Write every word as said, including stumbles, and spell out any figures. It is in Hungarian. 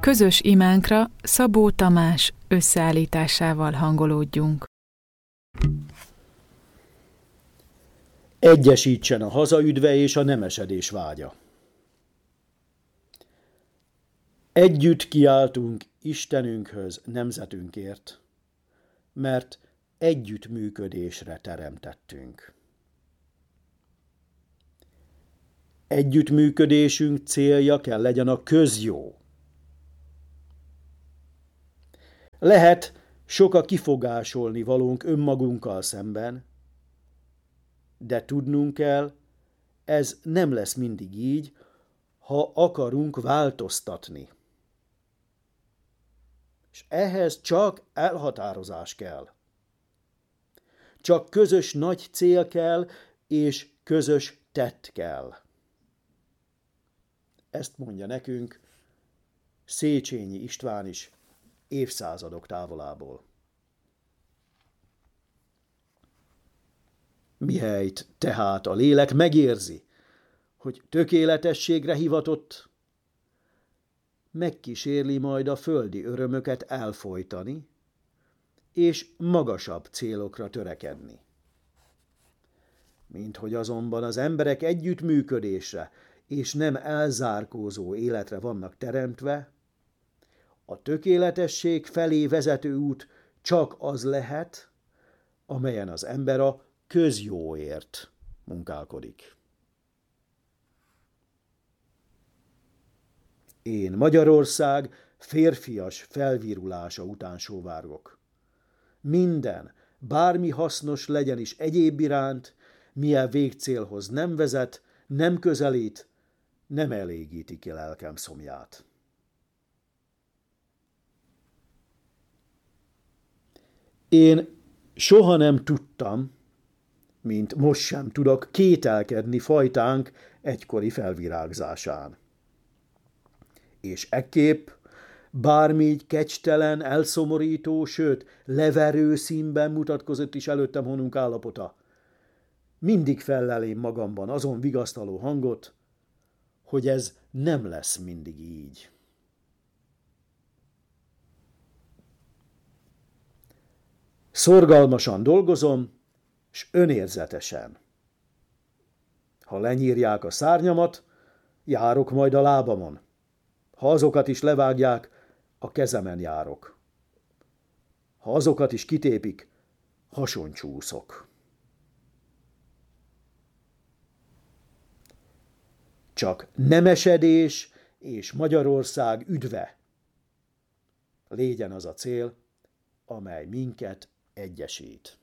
Közös imánkra Szabó Tamás összeállításával hangolódjunk. Egyesítsen a hazaüdve és a nemesedés vágya. Együtt kiáltunk Istenünkhöz nemzetünkért, mert együttműködésre teremtettünk. Együttműködésünk célja kell legyen a közjó. Lehet sok a kifogásolni valónk önmagunkkal szemben, de tudnunk kell, ez nem lesz mindig így, ha akarunk változtatni. És ehhez csak elhatározás kell. Csak közös nagy cél kell, és közös tett kell. Ezt mondja nekünk Széchenyi István is évszázadok távolából. Mihelyt tehát a lélek megérzi, hogy tökéletességre hivatott, megkísérli majd a földi örömöket elfojtani, és magasabb célokra törekedni. Minthogy azonban az emberek együttműködésre és nem elzárkózó életre vannak teremtve, a tökéletesség felé vezető út csak az lehet, amelyen az ember a közjóért munkálkodik. Én Magyarország férfias felvirulása után sóvárgok. Minden, bármi hasznos legyen is egyéb iránt, milyen végcélhoz nem vezet, nem közelít, nem elégíti ki lelkem szomját. Én soha nem tudtam, mint most sem tudok kételkedni fajtánk egykori felvirágzásán. És ekképp bármi kecstelen, elszomorító, sőt, leverő színben mutatkozott is előttem honunk állapota, mindig fellelém magamban azon vigasztaló hangot, hogy ez nem lesz mindig így. Szorgalmasan dolgozom, s önérzetesen. Ha lenyírják a szárnyamat, járok majd a lábamon. Ha azokat is levágják, a kezemen járok. Ha azokat is kitépik, hason csúszok. Csak nemesedés és Magyarország üdve. Légyen az a cél, amely minket egyesít.